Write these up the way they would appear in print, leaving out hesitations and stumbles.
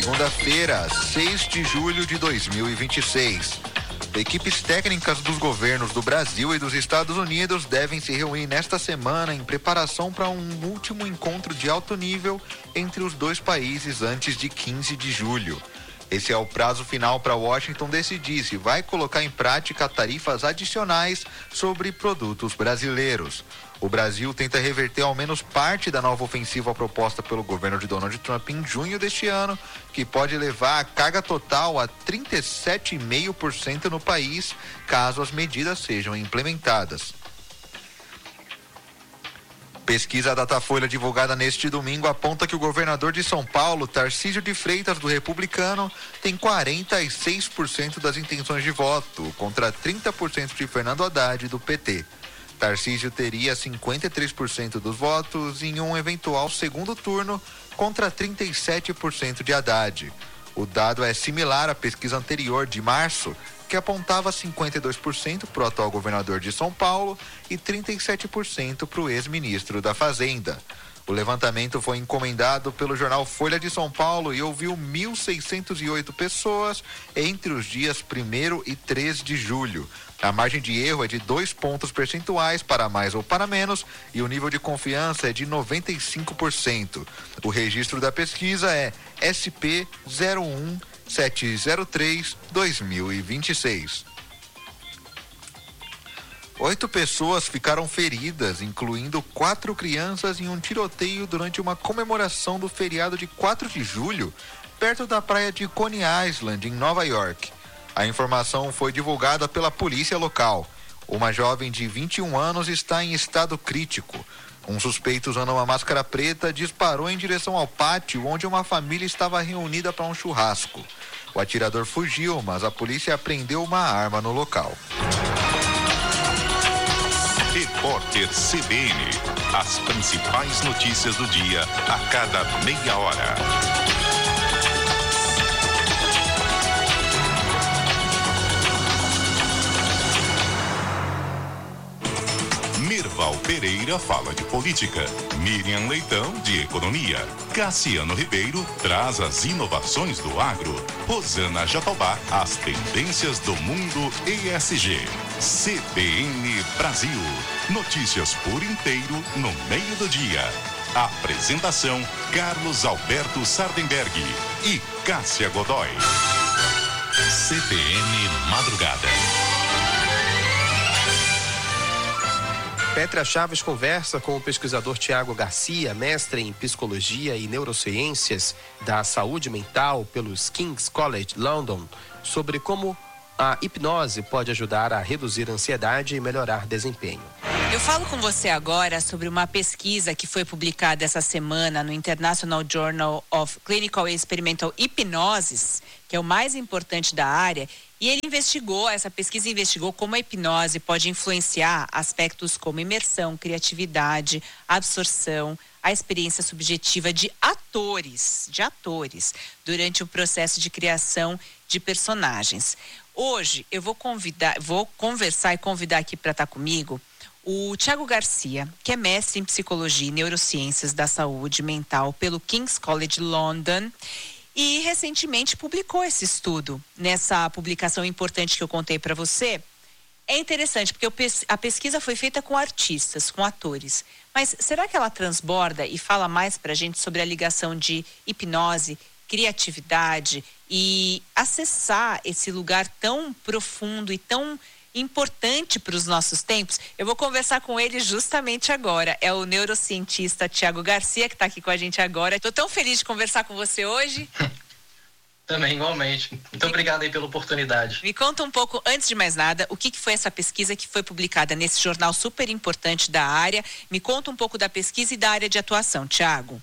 segunda-feira, 6 de julho de 2026. Equipes técnicas dos governos do Brasil e dos Estados Unidos devem se reunir nesta semana em preparação para um último encontro de alto nível entre os dois países antes de 15 de julho. Esse é o prazo final para Washington decidir se vai colocar em prática tarifas adicionais sobre produtos brasileiros. O Brasil tenta reverter ao menos parte da nova ofensiva proposta pelo governo de Donald Trump em junho deste ano, que pode levar a carga total a 37,5% no país, caso as medidas sejam implementadas. Pesquisa Datafolha divulgada neste domingo aponta que o governador de São Paulo, Tarcísio de Freitas, do Republicano, tem 46% das intenções de voto, contra 30% de Fernando Haddad, do PT. Tarcísio teria 53% dos votos em um eventual segundo turno, contra 37% de Haddad. O dado é similar à pesquisa anterior de março, que apontava 52% para o atual governador de São Paulo e 37% para o ex-ministro da Fazenda. O levantamento foi encomendado pelo jornal Folha de São Paulo e ouviu 1.608 pessoas entre os dias 1º e 3 de julho. A margem de erro é de 2 pontos percentuais para mais ou para menos e o nível de confiança é de 95%. O registro da pesquisa é SP 01703-2026. 8 pessoas ficaram feridas, incluindo 4 crianças, em um tiroteio durante uma comemoração do feriado de 4 de julho, perto da praia de Coney Island, em Nova York. A informação foi divulgada pela polícia local. Uma jovem de 21 anos está em estado crítico. Um suspeito usando uma máscara preta disparou em direção ao pátio onde uma família estava reunida para um churrasco. O atirador fugiu, mas a polícia apreendeu uma arma no local. Repórter CBN. As principais notícias do dia a cada meia hora. Mirval Pereira fala de política, Miriam Leitão de economia, Cassiano Ribeiro traz as inovações do agro, Rosana Jatobá as tendências do mundo ESG. CBN Brasil, notícias por inteiro no meio do dia. Apresentação Carlos Alberto Sardenberg e Cássia Godoy. CBN Madrugada. Pétrea Chaves conversa com o pesquisador Tiago Garcia, mestre em Psicologia e Neurociências da Saúde Mental pelos King's College London, sobre como a hipnose pode ajudar a reduzir a ansiedade e melhorar desempenho. Eu falo com você agora sobre uma pesquisa que foi publicada essa semana no International Journal of Clinical and Experimental Hypnosis, que é o mais importante da área, e essa pesquisa investigou como a hipnose pode influenciar aspectos como imersão, criatividade, absorção, a experiência subjetiva de atores, durante o processo de criação de personagens. Hoje eu vou conversar e convidar aqui para estar comigo o Tiago Garcia, que é mestre em Psicologia e Neurociências da Saúde Mental pelo King's College London e recentemente publicou esse estudo. Nessa publicação importante que eu contei para você, é interessante porque a pesquisa foi feita com artistas, com atores, mas será que ela transborda e fala mais para a gente sobre a ligação de hipnose, criatividade e acessar esse lugar tão profundo e tão importante para os nossos tempos? Eu vou conversar com ele justamente agora. É o neurocientista Tiago Garcia, que está aqui com a gente agora. Estou tão feliz de conversar com você hoje. Também, igualmente. Muito obrigado aí pela oportunidade. Me conta um pouco, antes de mais nada, o que foi essa pesquisa que foi publicada nesse jornal super importante da área. Me conta um pouco da pesquisa e da área de atuação, Tiago.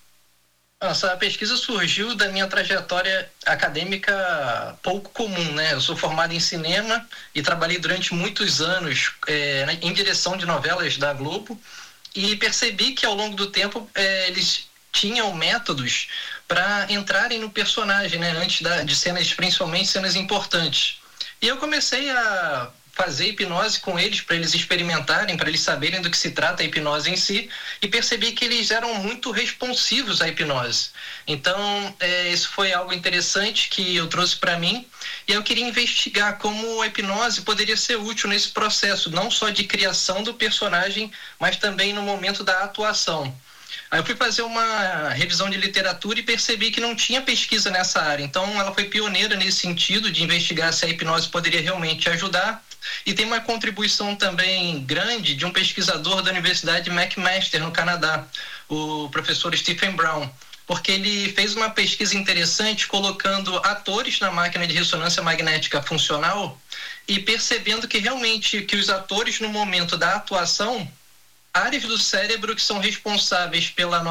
Essa pesquisa surgiu da minha trajetória acadêmica pouco comum, né? Eu sou formado em cinema e trabalhei durante muitos anos em direção de novelas da Globo e percebi que ao longo do tempo eles tinham métodos para entrarem no personagem, né? Antes de cenas, principalmente cenas importantes. E eu comecei a fazer hipnose com eles, para eles experimentarem, para eles saberem do que se trata a hipnose em si, e percebi que eles eram muito responsivos à hipnose. Então, isso foi algo interessante que eu trouxe para mim, e eu queria investigar como a hipnose poderia ser útil nesse processo, não só de criação do personagem, mas também no momento da atuação. Aí eu fui fazer uma revisão de literatura e percebi que não tinha pesquisa nessa área. Então, ela foi pioneira nesse sentido de investigar se a hipnose poderia realmente ajudar. E tem uma contribuição também grande de um pesquisador da Universidade McMaster, no Canadá, o professor Stephen Brown, porque ele fez uma pesquisa interessante colocando atores na máquina de ressonância magnética funcional e percebendo que realmente que os atores, no momento da atuação, áreas do cérebro que são responsáveis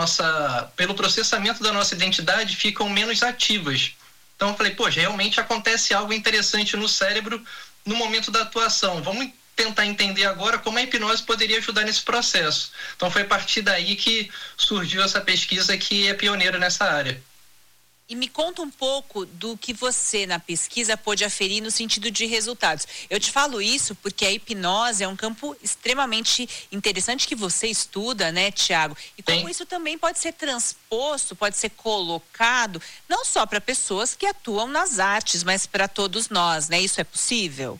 pelo processamento da nossa identidade ficam menos ativas. Então eu falei, poxa, realmente acontece algo interessante no cérebro no momento da atuação. Vamos tentar entender agora como a hipnose poderia ajudar nesse processo. Então foi a partir daí que surgiu essa pesquisa que é pioneira nessa área. E me conta um pouco do que você, na pesquisa, pôde aferir no sentido de resultados. Eu te falo isso porque a hipnose é um campo extremamente interessante que você estuda, né, Tiago? E como isso também pode ser transposto, pode ser colocado, não só para pessoas que atuam nas artes, mas para todos nós, né? Isso é possível?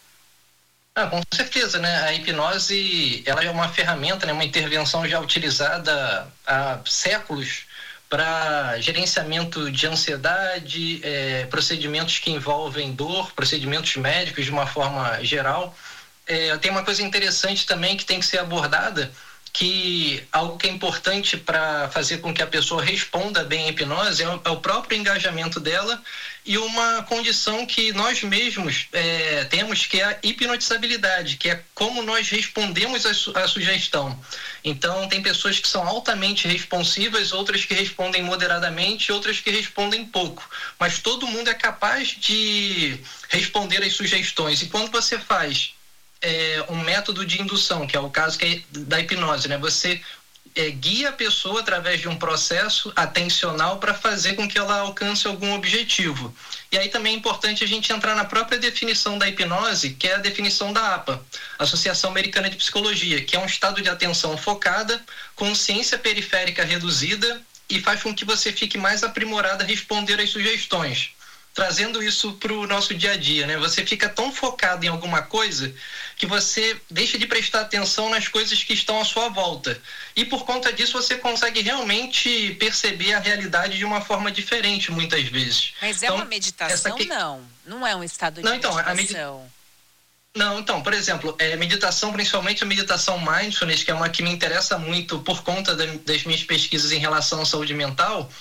Com certeza, né? A hipnose, ela é uma ferramenta, né? Uma intervenção já utilizada há séculos para gerenciamento de ansiedade, procedimentos que envolvem dor, procedimentos médicos de uma forma geral. Tem uma coisa interessante também que tem que ser abordada, que algo que é importante para fazer com que a pessoa responda bem à hipnose é o próprio engajamento dela e uma condição que nós mesmos temos, que é a hipnotizabilidade, que é como nós respondemos à sugestão. Então, tem pessoas que são altamente responsivas, outras que respondem moderadamente, outras que respondem pouco. Mas todo mundo é capaz de responder às sugestões. E quando você faz um método de indução, que é o caso da hipnose, né? Você guia a pessoa através de um processo atencional para fazer com que ela alcance algum objetivo. E aí também é importante a gente entrar na própria definição da hipnose, que é a definição da APA, Associação Americana de Psicologia, que é um estado de atenção focada, consciência periférica reduzida e faz com que você fique mais aprimorado a responder às sugestões. Trazendo isso para o nosso dia a dia, né? Você fica tão focado em alguma coisa que você deixa de prestar atenção nas coisas que estão à sua volta. E por conta disso você consegue realmente perceber a realidade de uma forma diferente, muitas vezes. Mas então, uma meditação? Não é um estado de meditação. Não, então, por exemplo, meditação, principalmente a meditação mindfulness, que é uma que me interessa muito por conta das minhas pesquisas em relação à saúde mental,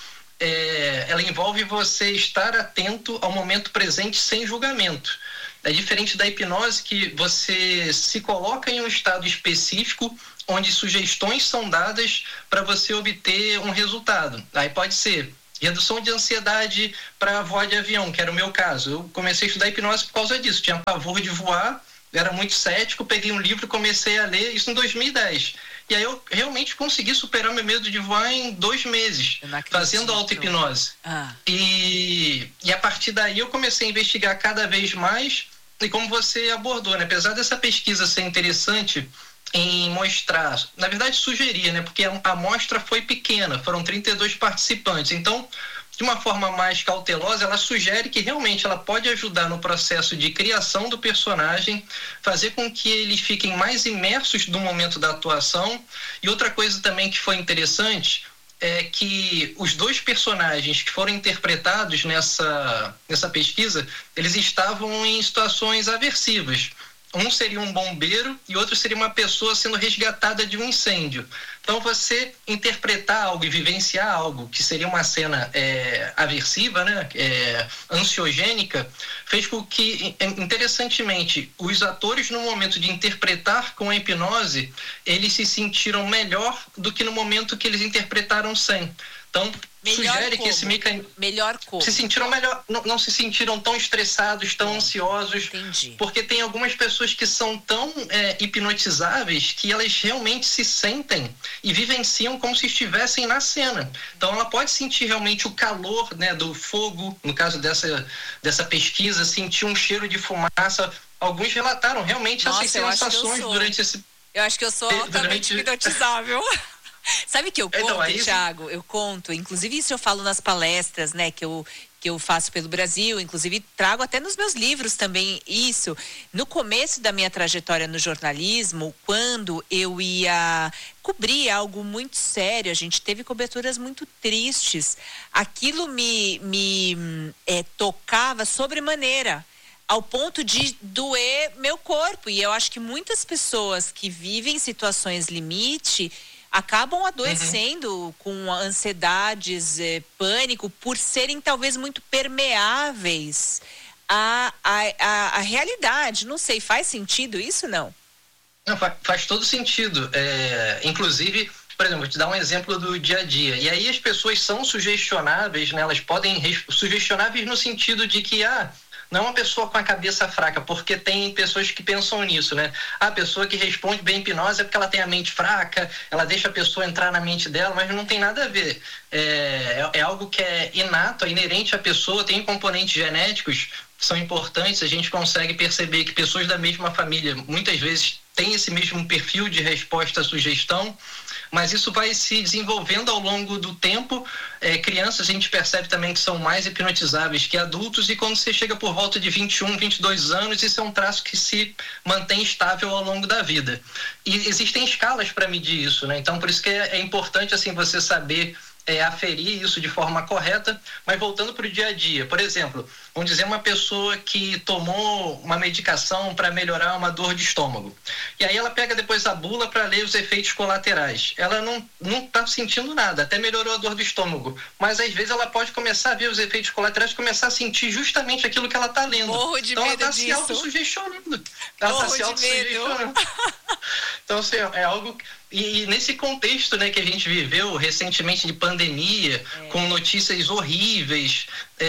ela envolve você estar atento ao momento presente sem julgamento. É diferente da hipnose, que você se coloca em um estado específico onde sugestões são dadas para você obter um resultado. Aí pode ser redução de ansiedade para voar de avião, que era o meu caso. Eu comecei a estudar hipnose por causa disso. Tinha pavor de voar, era muito cético, peguei um livro e comecei a ler, isso em 2010. E aí eu realmente consegui superar meu medo de voar em 2 meses, fazendo auto-hipnose. E a partir daí eu comecei a investigar cada vez mais, e como você abordou, né? Apesar dessa pesquisa ser interessante em mostrar, na verdade sugeria, né? Porque a amostra foi pequena, foram 32 participantes. Então, de uma forma mais cautelosa, ela sugere que realmente ela pode ajudar no processo de criação do personagem, fazer com que eles fiquem mais imersos no momento da atuação. E outra coisa também que foi interessante é que os 2 personagens que foram interpretados nessa pesquisa, eles estavam em situações aversivas. Um seria um bombeiro e outro seria uma pessoa sendo resgatada de um incêndio. Então, você interpretar algo e vivenciar algo que seria uma cena aversiva, né, ansiogênica, fez com que, interessantemente, os atores, no momento de interpretar com a hipnose, eles se sentiram melhor do que no momento que eles interpretaram sem. Então, Melhor sugere como? que esse mecanismo... Melhor como? Se sentiram melhor, não se sentiram tão estressados, tão ansiosos. Entendi. Porque tem algumas pessoas que são tão hipnotizáveis que elas realmente se sentem e vivenciam como se estivessem na cena. Então ela pode sentir realmente o calor, né, do fogo, no caso dessa pesquisa, sentir um cheiro de fumaça. Alguns relataram realmente essas sensações durante esse... Eu acho que eu sou altamente hipnotizável. Sabe que eu conto, então, Thiago? Eu conto, inclusive isso eu falo nas palestras, né, que eu faço pelo Brasil, inclusive trago até nos meus livros também isso. No começo da minha trajetória no jornalismo, quando eu ia cobrir algo muito sério, a gente teve coberturas muito tristes, aquilo me tocava sobremaneira, ao ponto de doer meu corpo. E eu acho que muitas pessoas que vivem situações limite acabam adoecendo com ansiedades, pânico, por serem talvez muito permeáveis à realidade. Não sei, faz sentido isso, não? Não, faz todo sentido. Inclusive, por exemplo, vou te dar um exemplo do dia a dia. E aí as pessoas são sugestionáveis, né? Elas podem sugestionáveis no sentido de que, não é uma pessoa com a cabeça fraca, porque tem pessoas que pensam nisso, né? A pessoa que responde bem hipnose é porque ela tem a mente fraca, ela deixa a pessoa entrar na mente dela, mas não tem nada a ver. É algo que é inato, é inerente à pessoa, tem componentes genéticos que são importantes, a gente consegue perceber que pessoas da mesma família muitas vezes têm esse mesmo perfil de resposta à sugestão, mas isso vai se desenvolvendo ao longo do tempo. Crianças a gente percebe também que são mais hipnotizáveis que adultos, e quando você chega por volta de 21, 22 anos, isso é um traço que se mantém estável ao longo da vida. E existem escalas para medir isso, né? Então, por isso que é importante assim, você saber aferir isso de forma correta. Mas voltando para o dia a dia, por exemplo, vamos dizer uma pessoa que tomou uma medicação para melhorar uma dor de estômago, e aí ela pega depois a bula para ler os efeitos colaterais. Ela não está sentindo nada, até melhorou a dor do estômago, mas às vezes ela pode começar a ver os efeitos colaterais, começar a sentir justamente aquilo que ela está lendo. Morro de então medo ela está se autossugestionando. Ela está se autossugestionando. Então, assim, é algo... E nesse contexto, né, que a gente viveu recentemente de pandemia, com notícias horríveis,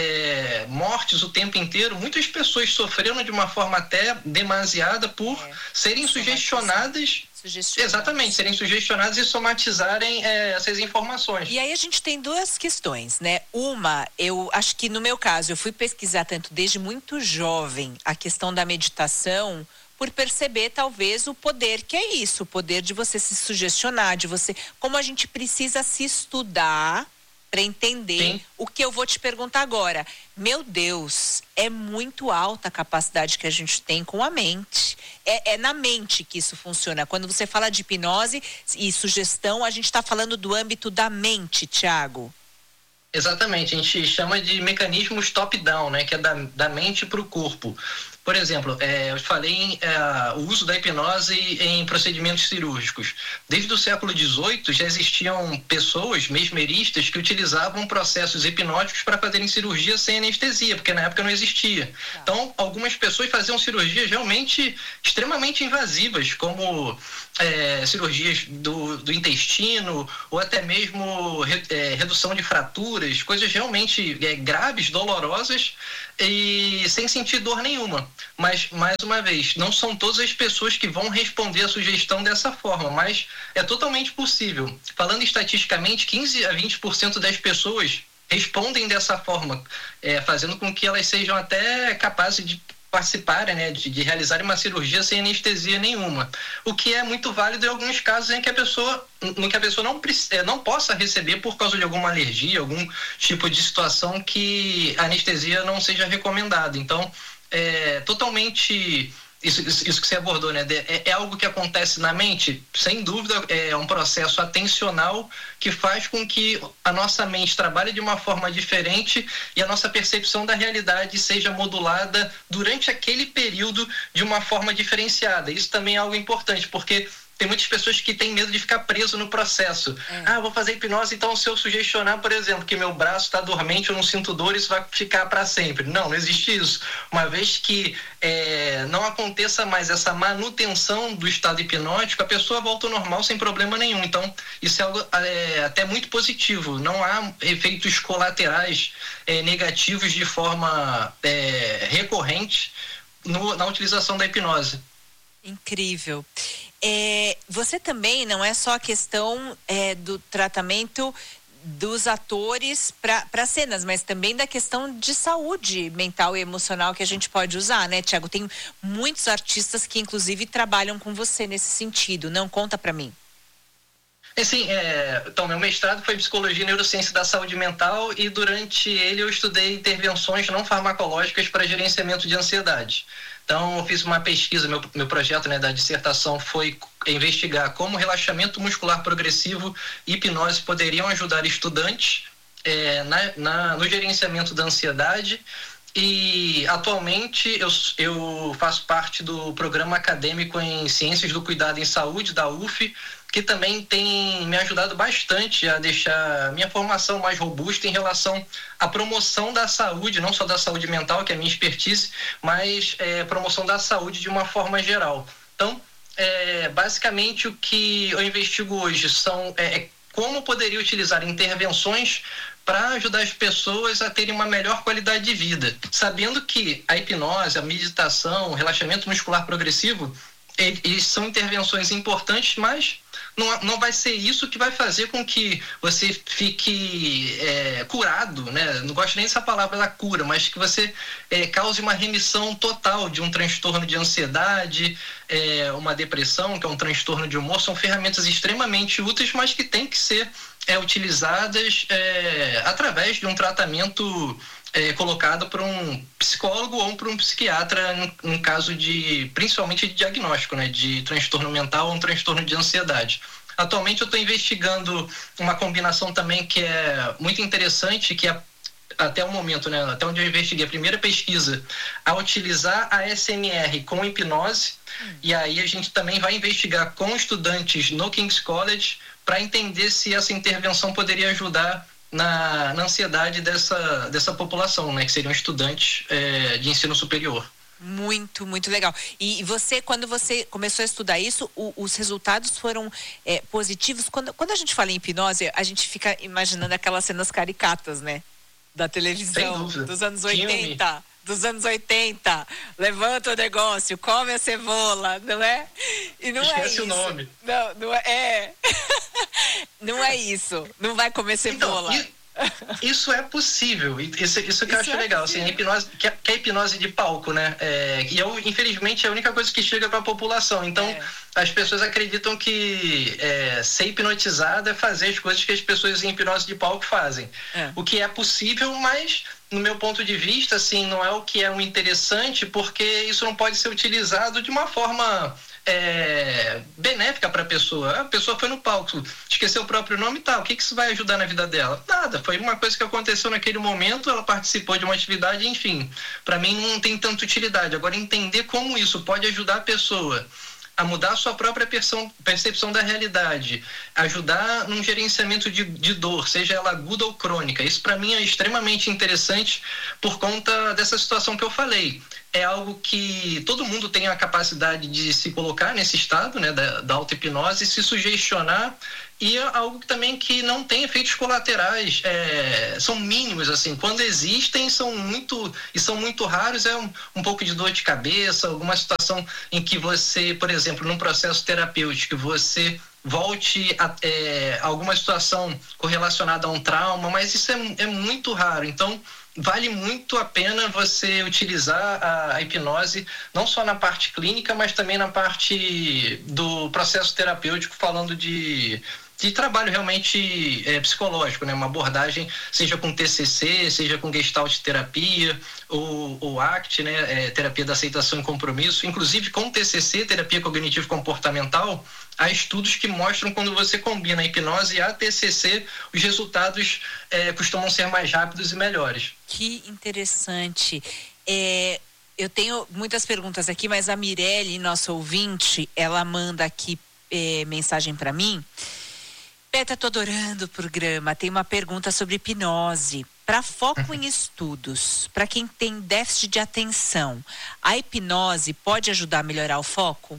mortes o tempo inteiro, muitas pessoas sofreram de uma forma até demasiada por serem sugestionadas. Exatamente, serem sugestionadas e somatizarem essas informações. E aí a gente tem duas questões, né? Uma, eu acho que no meu caso, eu fui pesquisar tanto desde muito jovem a questão da meditação, por perceber talvez o poder que é isso, o poder de você se sugestionar, de você, como a gente precisa se estudar para entender o que eu vou te perguntar agora. Meu Deus, é muito alta a capacidade que a gente tem com a mente. É na mente que isso funciona. Quando você fala de hipnose e sugestão, a gente está falando do âmbito da mente, Thiago. Exatamente, a gente chama de mecanismos top-down, né, que é da mente para o corpo. Por exemplo, eu falei o uso da hipnose em procedimentos cirúrgicos. Desde o século XVIII já existiam pessoas mesmeristas que utilizavam processos hipnóticos para fazerem cirurgia sem anestesia, porque na época não existia. Então, algumas pessoas faziam cirurgias realmente extremamente invasivas, como cirurgias do intestino, ou até mesmo redução de fraturas, coisas realmente graves, dolorosas, e sem sentir dor nenhuma. Mas, mais uma vez, não são todas as pessoas que vão responder a sugestão dessa forma, mas é totalmente possível. Falando estatisticamente, 15 a 20% das pessoas respondem dessa forma, fazendo com que elas sejam até capazes de participarem, né, de realizarem uma cirurgia sem anestesia nenhuma, o que é muito válido em alguns casos em que a pessoa não possa receber por causa de alguma alergia, algum tipo de situação que a anestesia não seja recomendada. Então, totalmente isso que você abordou, né? É algo que acontece na mente, sem dúvida, é um processo atencional que faz com que a nossa mente trabalhe de uma forma diferente e a nossa percepção da realidade seja modulada durante aquele período de uma forma diferenciada. Isso também é algo importante, porque tem muitas pessoas que têm medo de ficar preso no processo. Vou fazer hipnose, então se eu sugestionar, por exemplo, que meu braço está dormente, eu não sinto dor, isso vai ficar para sempre. Não existe isso. Uma vez que não aconteça mais essa manutenção do estado hipnótico, a pessoa volta ao normal sem problema nenhum. Então, isso é algo até muito positivo. Não há efeitos colaterais negativos de forma recorrente na utilização da hipnose. Incrível. Você também, não é só a questão do tratamento dos atores para cenas, mas também da questão de saúde mental e emocional que a gente pode usar, né, Tiago? Tem muitos artistas que, inclusive, trabalham com você nesse sentido. Não, conta para mim. Sim, então, meu mestrado foi em Psicologia e Neurociência da Saúde Mental e durante ele eu estudei intervenções não farmacológicas para gerenciamento de ansiedade. Então, eu fiz uma pesquisa, meu projeto da dissertação foi investigar como relaxamento muscular progressivo e hipnose poderiam ajudar estudantes no gerenciamento da ansiedade. E atualmente eu faço parte do programa acadêmico em Ciências do Cuidado em Saúde, da UF, que também tem me ajudado bastante a deixar minha formação mais robusta em relação à promoção da saúde, não só da saúde mental, que é a minha expertise, mas promoção da saúde de uma forma geral. Então, basicamente o que eu investigo hoje são como poderia utilizar intervenções para ajudar as pessoas a terem uma melhor qualidade de vida, sabendo que a hipnose, a meditação, o relaxamento muscular progressivo, eles são intervenções importantes, mas não vai ser isso que vai fazer com que você fique curado, né? Não gosto nem dessa palavra da cura, mas que você cause uma remissão total de um transtorno de ansiedade, uma depressão, que é um transtorno de humor. São ferramentas extremamente úteis, mas que têm que ser utilizadas através de um tratamento colocado por um psicólogo ou por um psiquiatra, no caso principalmente de diagnóstico, né, de transtorno mental ou um transtorno de ansiedade. Atualmente eu estou investigando uma combinação também que é muito interessante, que é até o momento, né, até onde eu investiguei, a primeira pesquisa a utilizar a ASMR com hipnose, e aí a gente também vai investigar com estudantes no King's College para entender se essa intervenção poderia ajudar na ansiedade dessa população, né, que seriam estudantes de ensino superior. Muito, muito legal. E você, quando você começou a estudar isso, os resultados foram positivos? Quando a gente fala em hipnose, a gente fica imaginando aquelas cenas caricatas, né? Da televisão, dos anos 80. Dos anos 80, levanta o negócio, come a cebola, não é? E não Esquece é isso. o nome. Não é. Não é isso. Não vai comer cebola. Então, isso é possível. Isso que eu acho legal. Assim, a hipnose, que é a hipnose de palco, né? E infelizmente, é a única coisa que chega para a população. Então, as pessoas acreditam que ser hipnotizada é fazer as coisas que as pessoas em hipnose de palco fazem. O que é possível, mas no meu ponto de vista, assim, não é o que é um interessante, porque isso não pode ser utilizado de uma forma benéfica para a pessoa. A pessoa foi no palco, esqueceu o próprio nome e tal. O que isso vai ajudar na vida dela? Nada. Foi uma coisa que aconteceu naquele momento, ela participou de uma atividade, enfim. Para mim não tem tanta utilidade. Agora, entender como isso pode ajudar a pessoa a mudar a sua própria percepção da realidade, ajudar num gerenciamento de dor, seja ela aguda ou crônica. Isso para mim é extremamente interessante por conta dessa situação que eu falei. É algo que todo mundo tem a capacidade de se colocar nesse estado, né, da auto-hipnose, se sugestionar, e é algo também que não tem efeitos colaterais, são mínimos, assim, quando existem são muito raros, um pouco de dor de cabeça, alguma situação em que você, por exemplo, num processo terapêutico, você volte a alguma situação correlacionada a um trauma, mas isso é muito raro. Então, vale muito a pena você utilizar a hipnose, não só na parte clínica, mas também na parte do processo terapêutico, falando de trabalho realmente psicológico, né? Uma abordagem, seja com TCC, seja com Gestalt terapia, ou ACT, né? Terapia da aceitação e compromisso. Inclusive, com TCC, terapia cognitivo-comportamental, há estudos que mostram quando você combina a hipnose e a TCC, os resultados costumam ser mais rápidos e melhores. Que interessante. Eu tenho muitas perguntas aqui, mas a Mirelle, nossa ouvinte, ela manda aqui mensagem para mim. Petra, tô adorando o programa. Tem uma pergunta sobre hipnose. Para foco em estudos, para quem tem déficit de atenção, a hipnose pode ajudar a melhorar o foco?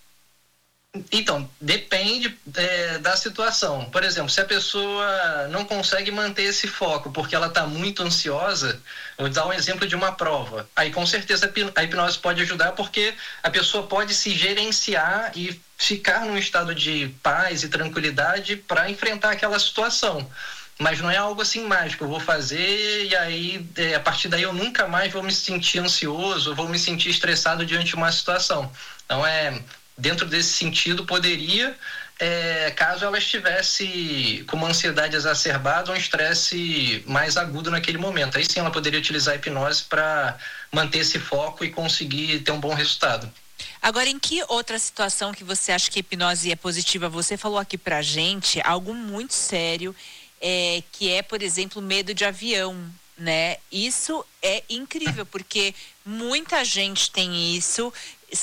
Então, depende da situação. Por exemplo, se a pessoa não consegue manter esse foco porque ela está muito ansiosa, vou dar um exemplo de uma prova. Aí, com certeza, a hipnose pode ajudar porque a pessoa pode se gerenciar e ficar num estado de paz e tranquilidade para enfrentar aquela situação. Mas não é algo assim mágico, eu vou fazer e aí, a partir daí eu nunca mais vou me sentir ansioso, vou me sentir estressado diante de uma situação. Então, dentro desse sentido, poderia, caso ela estivesse com uma ansiedade exacerbada ou um estresse mais agudo naquele momento. Aí sim ela poderia utilizar a hipnose para manter esse foco e conseguir ter um bom resultado. Agora, em que outra situação que você acha que a hipnose é positiva? Você falou aqui pra gente algo muito sério, que é, por exemplo, medo de avião, né? Isso é incrível, porque muita gente tem isso,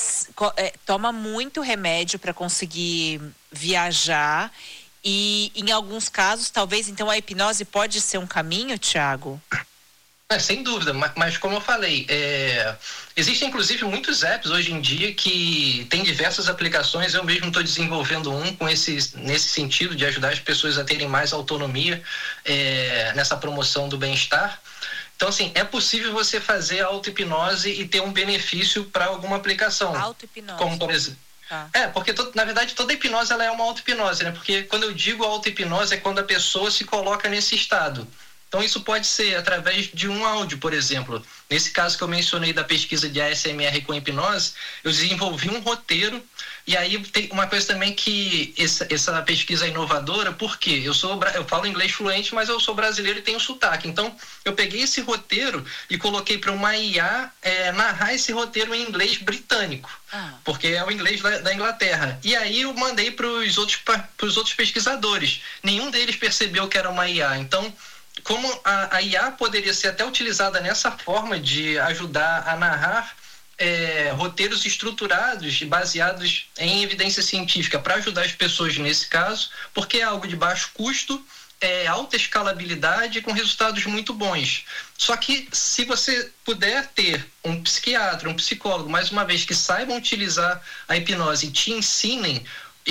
toma muito remédio para conseguir viajar e, em alguns casos, talvez, então, a hipnose pode ser um caminho, Thiago? Sem dúvida, mas como eu falei, existem inclusive muitos apps hoje em dia que tem diversas aplicações. Eu mesmo estou desenvolvendo um nesse sentido de ajudar as pessoas a terem mais autonomia nessa promoção do bem-estar. Então, assim, é possível você fazer auto-hipnose e ter um benefício para alguma aplicação. Auto-hipnose. Como, por exemplo. Porque na verdade toda hipnose ela é uma auto-hipnose, né? Porque quando eu digo auto-hipnose é quando a pessoa se coloca nesse estado. Então isso pode ser através de um áudio, por exemplo. Nesse caso que eu mencionei da pesquisa de ASMR com hipnose, eu desenvolvi um roteiro. E aí tem uma coisa também que essa pesquisa é inovadora, porque eu falo inglês fluente, mas eu sou brasileiro e tenho sotaque. Então eu peguei esse roteiro e coloquei para uma IA narrar esse roteiro em inglês britânico, porque é o inglês da Inglaterra. E aí eu mandei para os outros pesquisadores. Nenhum deles percebeu que era uma IA. Então, como a IA poderia ser até utilizada nessa forma de ajudar a narrar roteiros estruturados e baseados em evidência científica para ajudar as pessoas nesse caso, porque é algo de baixo custo, alta escalabilidade com resultados muito bons. Só que se você puder ter um psiquiatra, um psicólogo, mais uma vez, que saibam utilizar a hipnose e te ensine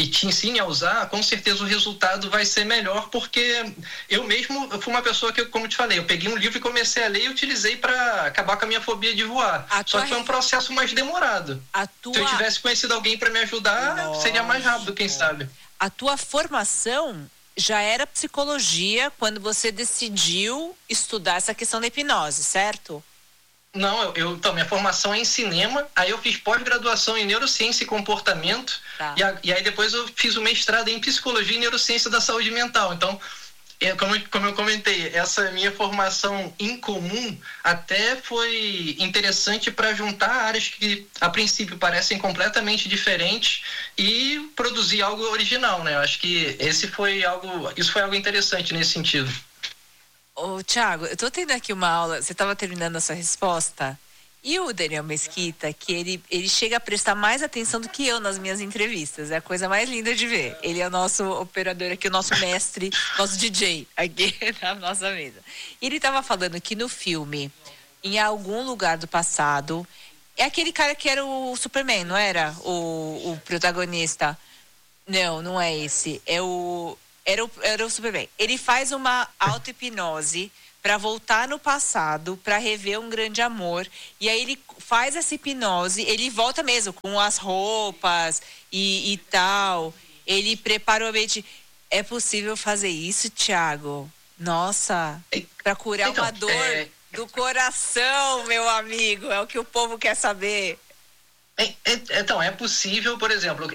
a usar, com certeza o resultado vai ser melhor, porque eu fui uma pessoa que, como te falei, eu peguei um livro e comecei a ler e utilizei para acabar com a minha fobia de voar. Só que foi um processo mais demorado. Se eu tivesse conhecido alguém para me ajudar, seria mais rápido, quem sabe. A tua formação já era psicologia quando você decidiu estudar essa questão da hipnose, certo? Não, então, minha formação é em cinema, aí eu fiz pós-graduação em neurociência e comportamento, e aí depois eu fiz o mestrado em psicologia e neurociência da saúde mental. Então, como eu comentei, essa minha formação em comum até foi interessante para juntar áreas que a princípio parecem completamente diferentes e produzir algo original, né? Eu acho que isso foi algo interessante nesse sentido. Ô, Thiago, eu tô tendo aqui uma aula, você estava terminando a sua resposta, e o Daniel Mesquita, que ele chega a prestar mais atenção do que eu nas minhas entrevistas, é a coisa mais linda de ver. Ele é o nosso operador aqui, o nosso mestre, nosso DJ aqui na nossa mesa. E ele estava falando que no filme, em algum lugar do passado, é aquele cara que era o Superman, não era? O protagonista. Não é esse, Era o Superman. Ele faz uma auto-hipnose para voltar no passado, para rever um grande amor. E aí ele faz essa hipnose, ele volta mesmo com as roupas e tal. Ele prepara o ambiente. É possível fazer isso, Thiago? Nossa, para curar uma dor do coração, meu amigo. É o que o povo quer saber. Então, é possível, por exemplo,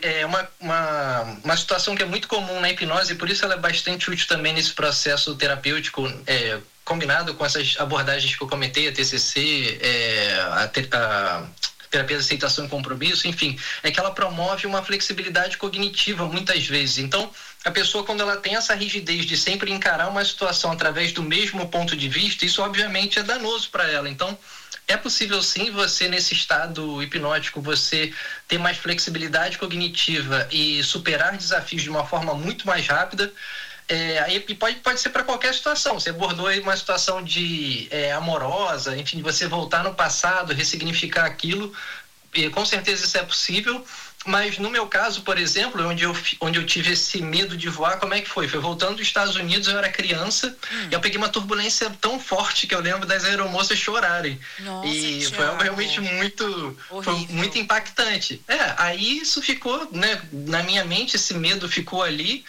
uma situação que é muito comum na hipnose, e por isso ela é bastante útil também nesse processo terapêutico, combinado com essas abordagens que eu comentei, a TCC, terapia de aceitação e compromisso, enfim, é que ela promove uma flexibilidade cognitiva muitas vezes. Então, a pessoa, quando ela tem essa rigidez de sempre encarar uma situação através do mesmo ponto de vista, isso obviamente é danoso para ela. Então, é possível sim você, nesse estado hipnótico, você ter mais flexibilidade cognitiva e superar desafios de uma forma muito mais rápida. Aí pode ser para qualquer situação. Você abordou aí uma situação de amorosa, enfim, você voltar no passado, ressignificar aquilo, e com certeza isso é possível. Mas no meu caso, por exemplo, onde eu tive esse medo de voar, como é que foi? Foi voltando dos Estados Unidos, eu era criança, e eu peguei uma turbulência tão forte que eu lembro das aeromoças chorarem. Nossa, e Thiago, foi algo realmente foi muito impactante. Aí isso ficou, né, na minha mente, esse medo ficou ali.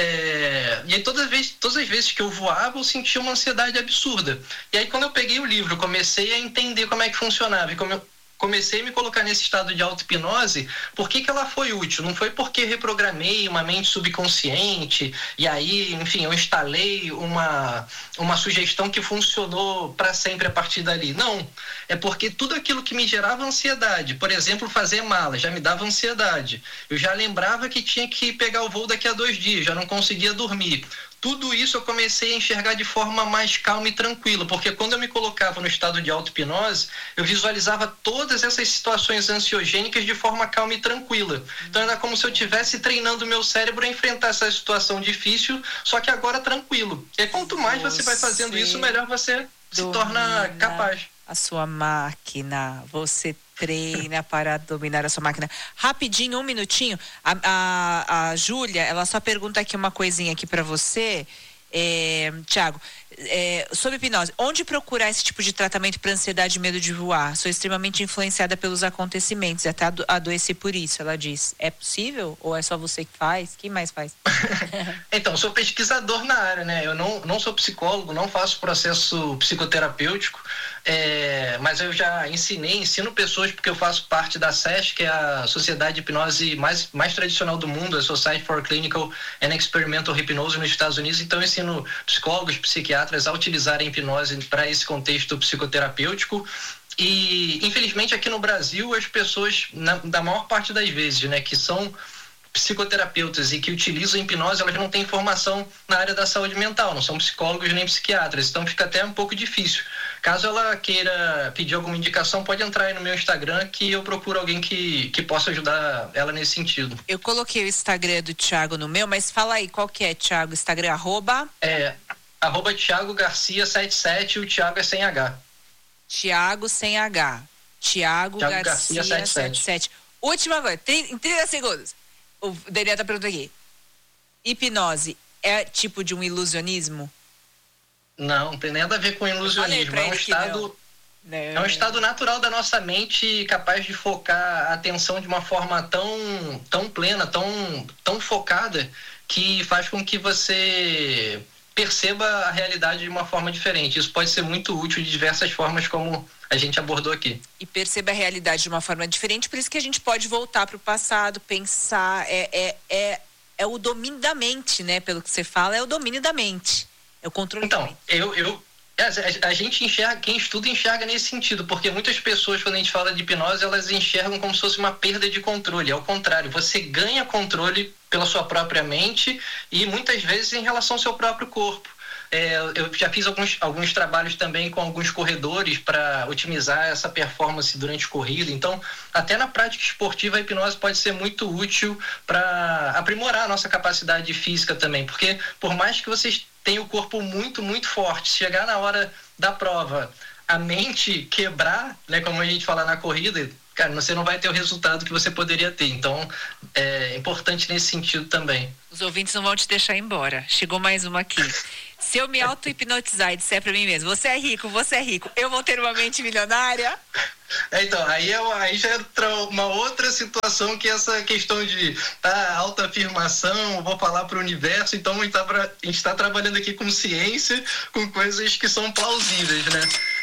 E aí todas as vezes que eu voava, eu sentia uma ansiedade absurda. E aí quando eu peguei o livro, eu comecei a entender como é que funcionava e como eu comecei a me colocar nesse estado de auto-hipnose. Por que ela foi útil? Não foi porque reprogramei uma mente subconsciente e aí, enfim, eu instalei uma sugestão que funcionou para sempre a partir dali. Não, é porque tudo aquilo que me gerava ansiedade, por exemplo, fazer mala, já me dava ansiedade. Eu já lembrava que tinha que pegar o voo daqui a 2 dias, já não conseguia dormir. Tudo isso eu comecei a enxergar de forma mais calma e tranquila, porque quando eu me colocava no estado de auto-hipnose, eu visualizava todas essas situações ansiogênicas de forma calma e tranquila. Então era como se eu estivesse treinando o meu cérebro a enfrentar essa situação difícil, só que agora tranquilo. E quanto mais você vai fazendo isso, melhor você se torna capaz. A sua máquina, você treina para dominar a sua máquina. Rapidinho, 1 minutinho. A Júlia, ela só pergunta aqui uma coisinha aqui para você, Thiago, sobre hipnose. Onde procurar esse tipo de tratamento para ansiedade e medo de voar? Sou extremamente influenciada pelos acontecimentos e até adoeci por isso, ela diz. É possível? Ou é só você que faz? Quem mais faz? Então, sou pesquisador na área, né? Eu não sou psicólogo, não faço processo psicoterapêutico, mas eu já ensino pessoas, porque eu faço parte da SESH, que é a Sociedade de Hipnose mais tradicional do mundo, a Society for Clinical and Experimental Hypnose nos Estados Unidos. Então, eu ensino psicólogos, psiquiatras a utilizarem a hipnose para esse contexto psicoterapêutico. E, infelizmente, aqui no Brasil, as pessoas, da maior parte das vezes, né, que são psicoterapeutas e que utilizam a hipnose, elas não têm formação na área da saúde mental, não são psicólogos nem psiquiatras, então fica até um pouco difícil. Caso ela queira pedir alguma indicação, pode entrar aí no meu Instagram que eu procuro alguém que possa ajudar ela nesse sentido. Eu coloquei o Instagram do Thiago no meu, mas fala aí, qual que é, Thiago? Instagram, @? Thiago Garcia 77, o Thiago é sem H. Thiago sem H. Thiago Garcia 77. Última coisa, em 30 segundos. O Daniel tá perguntando aqui. Hipnose é tipo de um ilusionismo? Não tem nada a ver com ilusionismo. É um estado natural da nossa mente, capaz de focar a atenção de uma forma tão plena, tão focada, que faz com que você perceba a realidade de uma forma diferente. Isso pode ser muito útil de diversas formas, como a gente abordou aqui. E perceba a realidade de uma forma diferente, por isso que a gente pode voltar para o passado, pensar, é o domínio da mente, né? Pelo que você fala, é o domínio da mente, é o controle da mente. A gente enxerga, quem estuda enxerga nesse sentido, porque muitas pessoas, quando a gente fala de hipnose, elas enxergam como se fosse uma perda de controle. Ao contrário, você ganha controle pela sua própria mente e muitas vezes em relação ao seu próprio corpo. Eu já fiz alguns trabalhos também com alguns corredores para otimizar essa performance durante corrida. Então, até na prática esportiva, a hipnose pode ser muito útil para aprimorar a nossa capacidade física também, porque por mais que vocês tenham o corpo muito, muito forte, se chegar na hora da prova, a mente quebrar, né, como a gente fala na corrida, cara, você não vai ter o resultado que você poderia ter. Então, é importante nesse sentido também. Os ouvintes não vão te deixar embora. Chegou mais uma aqui. Se eu me auto-hipnotizar e disser pra mim mesmo, você é rico, eu vou ter uma mente milionária? Então, aí já entra uma outra situação, que é essa questão de autoafirmação, vou falar para o universo. Então a gente está trabalhando aqui com ciência, com coisas que são plausíveis, né?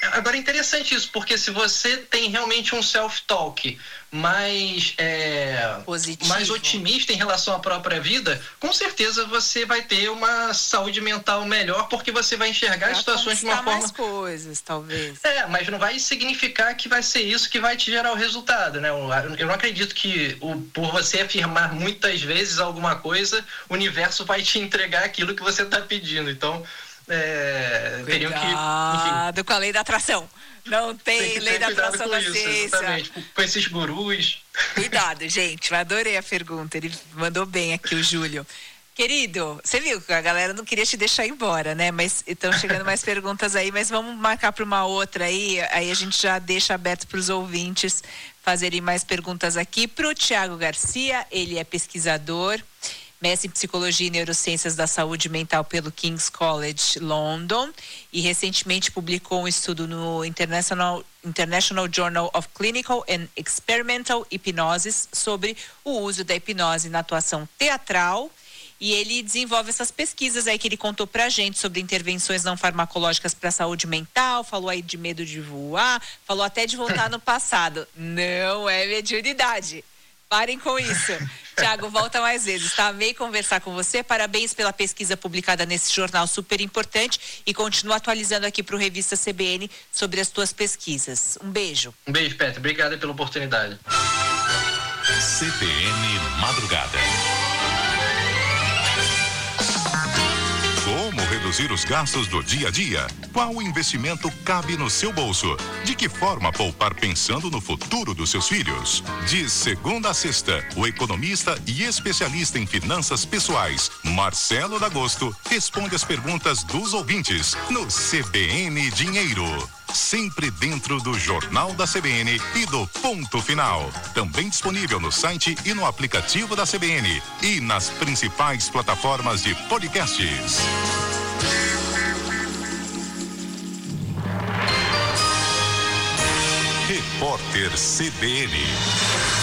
Agora é interessante isso, porque se você tem realmente um self-talk mais otimista em relação à própria vida, com certeza você vai ter uma saúde mental melhor, porque você vai enxergar as situações de uma forma... mais coisas, talvez. Mas não vai significar que vai ser isso que vai te gerar o resultado, né? Eu não acredito que por você afirmar muitas vezes alguma coisa, o universo vai te entregar aquilo que você está pedindo. Então, teriam que... Cuidado com a lei da atração. Não tem lei da atração na ciência. Exatamente, com esses gurus. Cuidado, gente. Eu adorei a pergunta. Ele mandou bem aqui, o Júlio. Querido, você viu que a galera não queria te deixar embora, né? Mas estão chegando mais perguntas aí, mas vamos marcar para uma outra aí. Aí a gente já deixa aberto para os ouvintes fazerem mais perguntas aqui. Para o Thiago Garcia, ele é pesquisador, mestre em Psicologia e Neurociências da Saúde Mental pelo King's College London, e recentemente publicou um estudo no International Journal of Clinical and Experimental Hypnosis sobre o uso da hipnose na atuação teatral. E ele desenvolve essas pesquisas aí que ele contou pra gente sobre intervenções não farmacológicas para a saúde mental, falou aí de medo de voar, falou até de voltar no passado. Não é mediunidade. Parem com isso. Thiago, volta mais vezes, tá? Amei conversar com você. Parabéns pela pesquisa publicada nesse jornal super importante e continua atualizando aqui pro Revista CBN sobre as tuas pesquisas. Um beijo. Um beijo, Petra. Obrigado pela oportunidade. CBN Madrugada. Como reduzir os gastos do dia a dia? Qual investimento cabe no seu bolso? De que forma poupar pensando no futuro dos seus filhos? De segunda a sexta, o economista e especialista em finanças pessoais, Marcelo D'Agosto, responde as perguntas dos ouvintes no CBN Dinheiro. Sempre dentro do Jornal da CBN e do Ponto Final. Também disponível no site e no aplicativo da CBN e nas principais plataformas de podcasts. Repórter CBN.